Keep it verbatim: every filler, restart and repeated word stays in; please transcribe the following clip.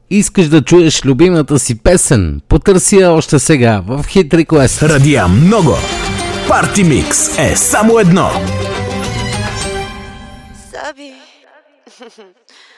Искаш да чуеш любимата си песен? Потърси я още сега в Hit Request. Радия много. Парти Микс е само едно. Sabi.